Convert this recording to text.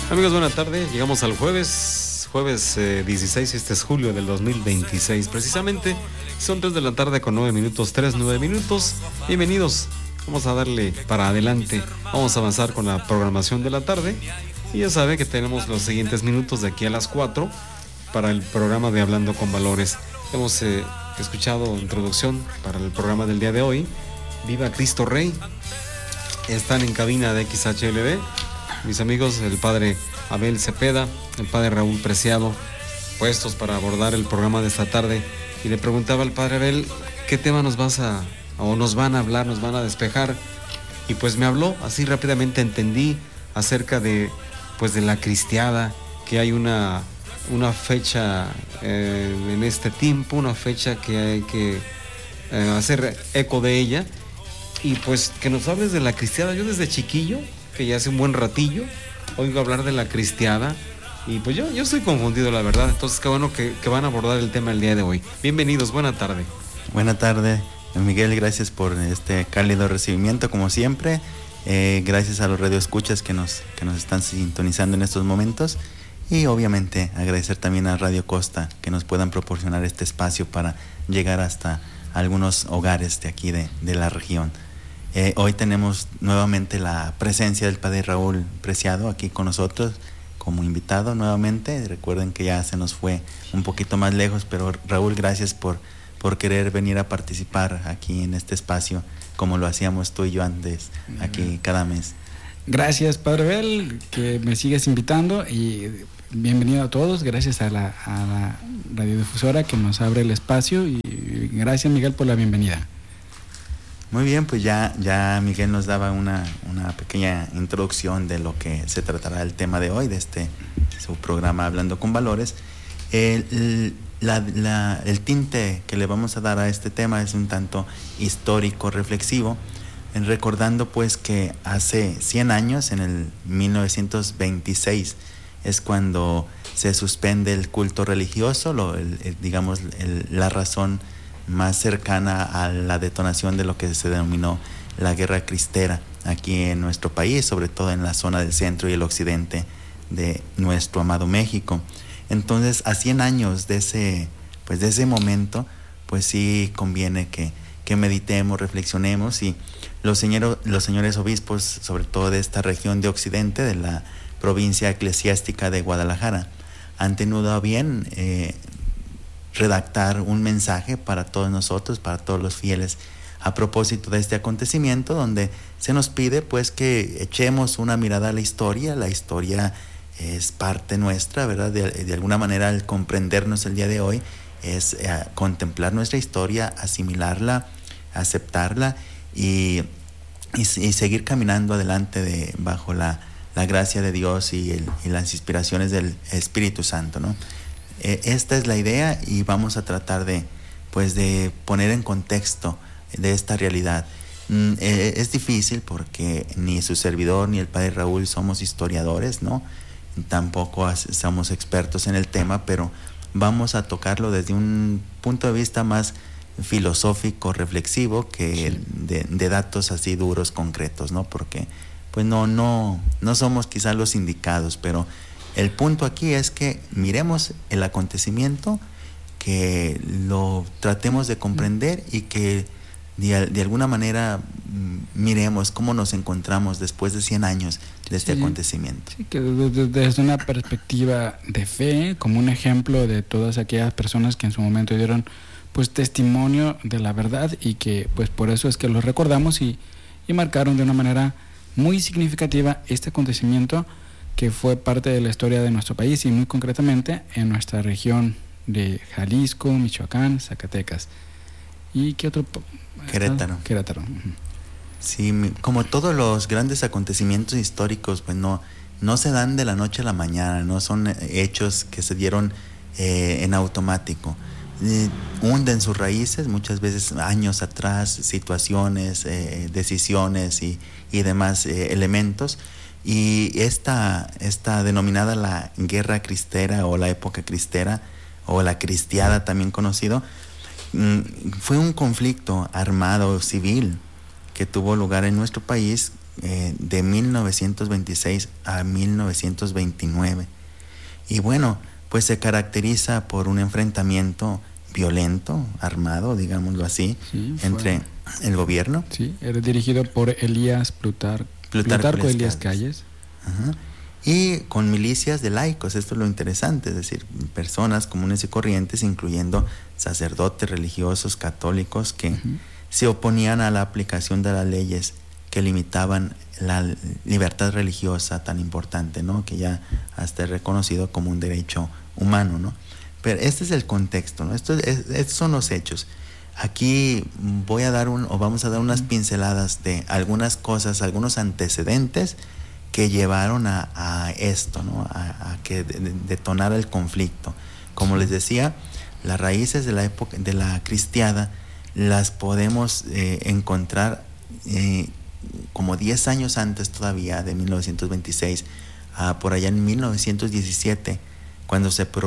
Amigos, buena tarde. Llegamos al jueves 16, este es julio del 2026. Precisamente son 3 de la tarde con 9 minutos, 9 minutos. Bienvenidos. Vamos a darle para adelante. Vamos a avanzar con la programación de la tarde. Y ya sabe que tenemos los siguientes minutos de aquí a las 4 para el programa de Hablando con Valores. Hemos escuchado introducción para el programa del día de hoy. Viva Cristo Rey. Están en cabina de XHLB mis amigos, el padre Abel Cepeda, el padre Raúl Preciado, puestos para abordar el programa de esta tarde. Y le preguntaba al padre Abel, ¿qué tema nos van a hablar, nos van a despejar? Y pues me habló, así rápidamente entendí acerca de la cristiada, que hay una fecha en este tiempo, una fecha que hay que hacer eco de ella. Y pues que nos hables de la cristiada. Yo desde chiquillo, que ya hace un buen ratillo, oigo hablar de la cristiada y pues yo estoy confundido, la verdad. Entonces qué bueno que van a abordar el tema el día de hoy. Bienvenidos, buena tarde. Buena tarde, Miguel, gracias por este cálido recibimiento como siempre. Gracias a los radioescuchas que nos están sintonizando en estos momentos, y obviamente agradecer también a Radio Costa que nos puedan proporcionar este espacio para llegar hasta algunos hogares de aquí de la región. Hoy tenemos nuevamente la presencia del padre Raúl Preciado aquí con nosotros como invitado nuevamente. Recuerden que ya se nos fue un poquito más lejos, pero Raúl, gracias por querer venir a participar aquí en este espacio como lo hacíamos tú y yo antes, aquí cada mes. Gracias, padre Abel, que me sigues invitando, y bienvenido a todos. Gracias a la radiodifusora que nos abre el espacio, y gracias, Miguel, por la bienvenida. Muy bien, pues ya Miguel nos daba una pequeña introducción de lo que se tratará el tema de hoy, de su programa Hablando con Valores. El tinte que le vamos a dar a este tema es un tanto histórico, reflexivo, recordando pues que hace 100 años, en el 1926, es cuando se suspende el culto religioso, la razón más cercana a la detonación de lo que se denominó la Guerra Cristera aquí en nuestro país, sobre todo en la zona del centro y el occidente de nuestro amado México. Entonces, a 100 años de ese momento, pues sí conviene que meditemos, reflexionemos, y los señores obispos, sobre todo de esta región de occidente, de la provincia eclesiástica de Guadalajara, han tenido a bien redactar un mensaje para todos nosotros, para todos los fieles, a propósito de este acontecimiento, donde se nos pide pues que echemos una mirada a la historia. La historia es parte nuestra, ¿verdad? De alguna manera, al comprendernos el día de hoy, es contemplar nuestra historia, asimilarla, aceptarla y seguir caminando adelante bajo la gracia de Dios y las inspiraciones del Espíritu Santo, ¿no? Esta es la idea, y vamos a tratar de poner en contexto de esta realidad. Es difícil porque ni su servidor ni el padre Raúl somos historiadores, ¿no? Tampoco somos expertos en el tema, pero vamos a tocarlo desde un punto de vista más filosófico, reflexivo, que de datos así duros, concretos, ¿no? Porque pues no somos quizás los indicados, pero el punto aquí es que miremos el acontecimiento, que lo tratemos de comprender, y que de alguna manera miremos cómo nos encontramos después de 100 años de este acontecimiento. Sí, que desde una perspectiva de fe, como un ejemplo de todas aquellas personas que en su momento dieron pues testimonio de la verdad, y que pues por eso es que los recordamos y marcaron de una manera muy significativa este acontecimiento que fue parte de la historia de nuestro país, y muy concretamente en nuestra región de Jalisco, Michoacán, Zacatecas. ¿Y qué otro? Querétaro. Sí, como todos los grandes acontecimientos históricos, pues no se dan de la noche a la mañana, no son hechos que se dieron en automático. Hunden sus raíces muchas veces años atrás, situaciones, decisiones y demás elementos. Y esta denominada la Guerra Cristera, o la época cristera, o la cristiada también conocido, fue un conflicto armado civil que tuvo lugar en nuestro país de 1926 a 1929. Y bueno, pues se caracteriza por un enfrentamiento violento, armado, digámoslo así, entre el gobierno. Sí, era dirigido por Plutarco Elías Calles. Ajá. Y con milicias de laicos, esto es lo interesante, es decir, personas comunes y corrientes, incluyendo sacerdotes religiosos católicos que se oponían a la aplicación de las leyes que limitaban la libertad religiosa tan importante, ¿no? Que ya hasta es reconocido como un derecho humano, ¿no? Pero este es el contexto, ¿no? Estos son los hechos. Aquí vamos a dar unas pinceladas de algunas cosas, algunos antecedentes que llevaron a esto, ¿no? A que detonara el conflicto. Como les decía, las raíces de la época de la cristiada las podemos encontrar como 10 años antes todavía de 1926, por allá en 1917, cuando se